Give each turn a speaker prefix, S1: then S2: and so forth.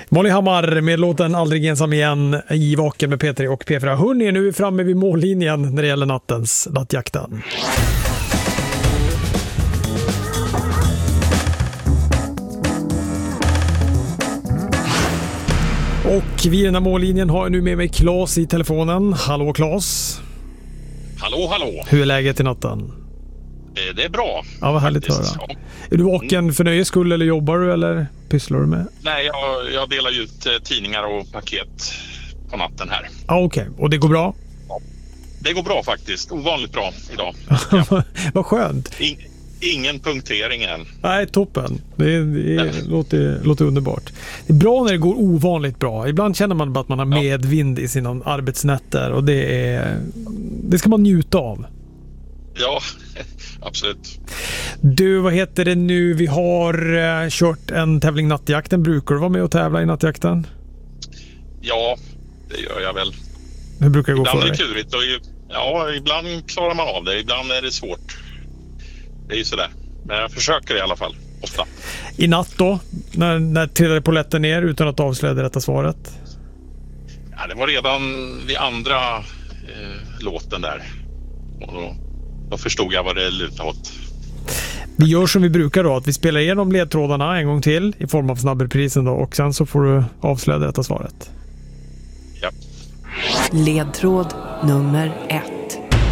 S1: Molly Hammar med låten Aldrig ensam igen i Vaken med P3 och P4. Hörrni, nu är vi framme vid mållinjen när det gäller nattjakten. Och vid den här mållinjen har jag nu med mig Claes i telefonen. Hallå Claes.
S2: Hallå.
S1: Hur är läget i natten?
S2: Det är bra.
S1: Ja, vad härligt att höra. Ja. Är du vaken för nöjes skull eller jobbar du eller pysslar du med?
S2: Nej, jag delar ut tidningar och paket på natten här.
S1: Ja, okej. Och det går bra?
S2: Ja. Det går bra faktiskt. Ovanligt bra idag.
S1: Ja. Vad skönt.
S2: Ingen punktering än.
S1: Nej, toppen. Det låter underbart. Det är bra när det går ovanligt bra. Ibland känner man bara att man har medvind i sina arbetsnätter och det ska man njuta av.
S2: Ja, absolut.
S1: Du, vad heter det nu? Vi har kört en tävling nattjakten. Brukar du vara med och tävla i nattjakten?
S2: Ja, det gör jag väl.
S1: Hur brukar det gå
S2: ibland
S1: för dig?
S2: Ibland är det klurigt och ibland klarar man av det. Ibland är det svårt. Det är ju sådär. Men jag försöker i alla fall, ofta.
S1: I natt då? När trillade polletten ner utan att avslöja det rätta svaret?
S2: Ja, det var redan vid andra låten där. Och då förstod jag vad det lutade åt.
S1: Vi gör som vi brukar då, att vi spelar igenom ledtrådarna en gång till i form av snabbreprisen då, och sen så får du avslöja det rätta svaret.
S2: Ja.
S3: Ledtråd nummer 1.